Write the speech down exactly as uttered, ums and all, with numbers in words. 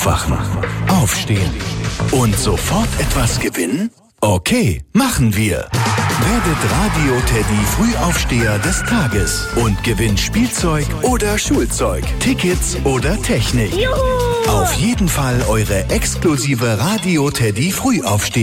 Aufwachen, aufstehen und sofort etwas gewinnen? Okay, machen wir. Werdet Radio Teddy Frühaufsteher des Tages und gewinnt Spielzeug oder Schulzeug, Tickets oder Technik. Juhu! Auf jeden Fall eure exklusive Radio Teddy Frühaufsteher